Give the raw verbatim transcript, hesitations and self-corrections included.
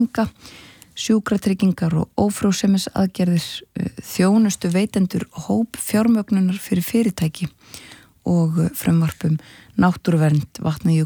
sjúkratryggingar og ófrjósemisaðgerðir, þjónustu veitendur hóp fjármögnunar fyrir fyrirtæki og frumvarpum náttúruvernd, vatnajökulsþjónustu